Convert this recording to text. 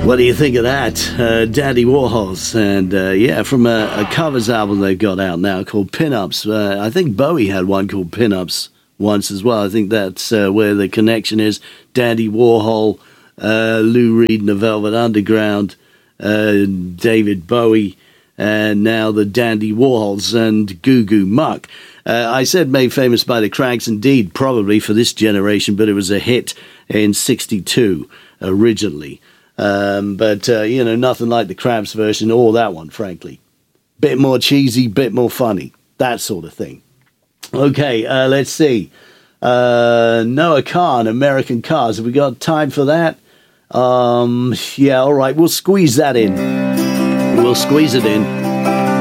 What do you think of that? Dandy Warhols. And yeah, from a covers album they've got out now called Pinups. I think Bowie had one called Pinups once as well. I think that's where the connection is. Dandy Warhol, Lou Reed and the Velvet Underground, David Bowie, and now the Dandy Warhols and Goo Goo Muck. I said made famous by the Cranks, indeed, probably for this generation, but it was a hit in 62 originally. But nothing like the Cramps version or that one, frankly. Bit more cheesy, bit more funny, that sort of thing. Okay, let's see. Noah Kahan, American Cars. Have we got time for that? Yeah, all right, we'll squeeze that in. We'll squeeze it in.